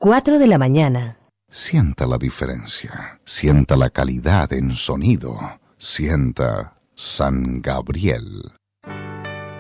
4 de la mañana. Sienta la diferencia. Sienta la calidad en sonido. Sienta San Gabriel.